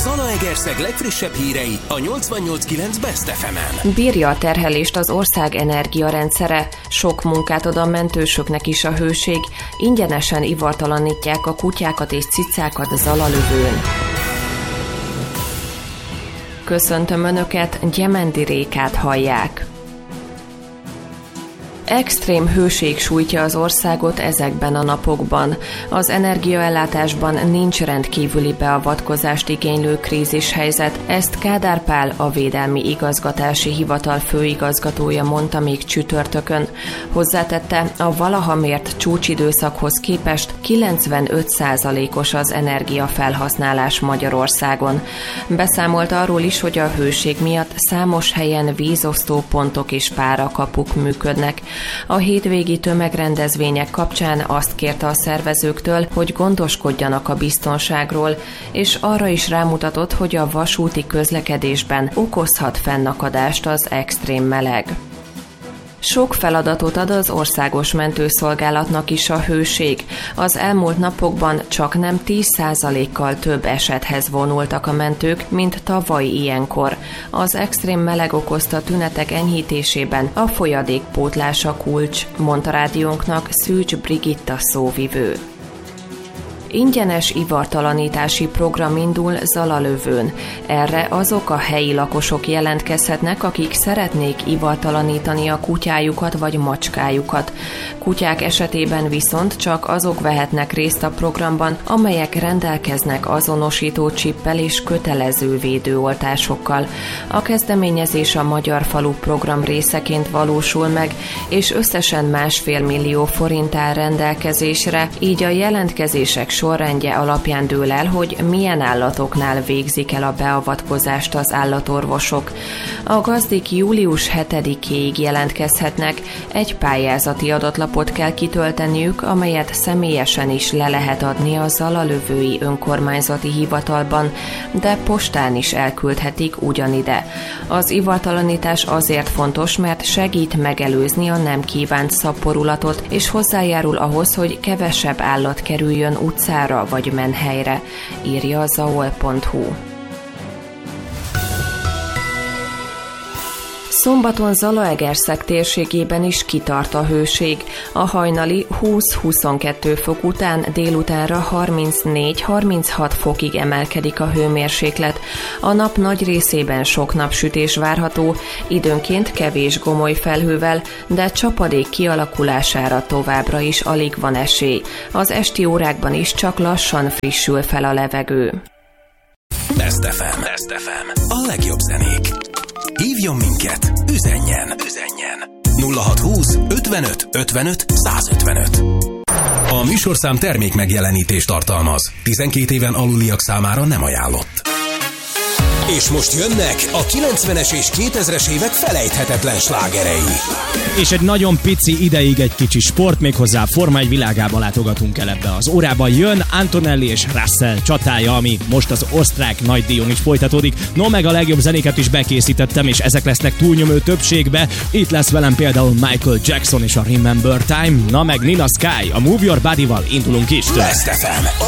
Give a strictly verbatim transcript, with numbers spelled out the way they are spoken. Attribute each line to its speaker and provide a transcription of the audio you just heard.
Speaker 1: Zalaegerszeg legfrissebb hírei a nyolcvannyolc kilenc Best ef emen.
Speaker 2: Bírja a terhelést az ország energiarendszere, sok munkát ad a mentősöknek is a hőség, ingyenesen ivartalanítják a kutyákat és cicákat Zalalövőn. Köszöntöm Önöket, Gyemendi Rékát hallják. Extrém hőség sújtja az országot ezekben a napokban. Az energiaellátásban nincs rendkívüli beavatkozást igénylő krízishelyzet, ezt Kádár Pál, a Védelmi Igazgatási Hivatal főigazgatója mondta még csütörtökön. Hozzátette, a valaha mért csúcsidőszakhoz képest kilencvenöt százalékos az energiafelhasználás Magyarországon. Beszámolt arról is, hogy a hőség miatt számos helyen vízosztó pontok és párakapuk működnek. A hétvégi tömegrendezvények kapcsán azt kérte a szervezőktől, hogy gondoskodjanak a biztonságról, és arra is rámutatott, hogy a vasúti közlekedésben okozhat fennakadást az extrém meleg. Sok feladatot ad az országos mentőszolgálatnak is a hőség. Az elmúlt napokban csak nem tíz százalékkal több esethez vonultak a mentők, mint tavaly ilyenkor. Az extrém meleg okozta tünetek enyhítésében a folyadékpótlás a kulcs, mondta rádiónknak Szűcs Brigitta szóvivő. Ingyenes ivartalanítási program indul Zalalövőn. Erre azok a helyi lakosok jelentkezhetnek, akik szeretnék ivartalanítani a kutyájukat vagy macskájukat. Kutyák esetében viszont csak azok vehetnek részt a programban, amelyek rendelkeznek azonosító csippel és kötelező védőoltásokkal. A kezdeményezés a Magyar Falu program részeként valósul meg, és összesen másfél millió forint áll rendelkezésre, így a jelentkezések sorrendje alapján dől el, hogy milyen állatoknál végzik el a beavatkozást az állatorvosok. A gazdik július hetedikéig jelentkezhetnek, egy pályázati adatlapot kell kitölteniük, amelyet személyesen is le lehet adni a Zalalövői önkormányzati hivatalban, de postán is elküldhetik ugyanide. Az ivartalanítás azért fontos, mert segít megelőzni a nem kívánt szaporulatot, és hozzájárul ahhoz, hogy kevesebb állat kerüljön utcára vagy menhelyre, írja a zaol pont hu. Szombaton Zalaegerszeg térségében is kitart a hőség. A hajnali húsz-huszonkettő fok után délutánra harmincnégy-harminchat fokig emelkedik a hőmérséklet. A nap nagy részében sok napsütés várható, időnként kevés gomoly felhővel, de csapadék kialakulására továbbra is alig van esély. Az esti órákban is csak lassan frissül fel a levegő.
Speaker 1: Best ef em. Best ef em. A legjobb zenék. Hívjon minket, üzenjen, üzenjen. nulla hatszázhúsz ötvenöt ötvenöt százötvenöt. A műsorszám termék megjelenítést tartalmaz. tizenkét éven aluliak számára nem ajánlott. És most jönnek a kilencvenes és kétezres évek felejthetetlen slágerei.
Speaker 3: És egy nagyon pici ideig egy kicsi sport, méghozzá Forma egy világába látogatunk el ebbe az órában. Jön Antonelli és Russell csatája, ami most az osztrák nagydíjon is folytatódik. No, meg a legjobb zenéket is bekészítettem, és ezek lesznek túlnyomó többségbe. Itt lesz velem például Michael Jackson és a Remember Time, na meg Nina Sky, a Move Your Body-val indulunk is.
Speaker 1: Best ef em, a